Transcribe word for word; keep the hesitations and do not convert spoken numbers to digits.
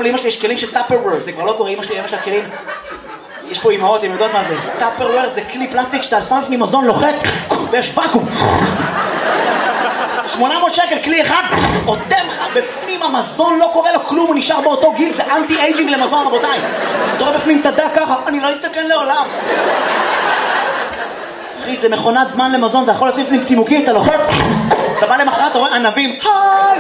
היום לאמא שלי יש כלים של טאפרוור, זה כבר לא קורה, אמא שלי, אמא שלה כלים, יש פה אמהות, הם יודעות מה זה, טאפרוור זה כלי פלסטיק שאתה שם לפני מזון לוחת, ויש ואקום. שמונה מאות שקל כלי אחד, עותם לך בפנים המזון, לא קורה לו כלום, הוא נשאר באותו גיל, זה אנטי אייג'ינג למזון רבותיי. אתה רואה בפנים תדע ככה, אני לא אסתכן לעולם. אחי, זה מכונת זמן למזון, אתה יכול לשים לפנים צימוקים, אתה לוחת, אתה בא למחרת, אתה רואה ענבים, היי!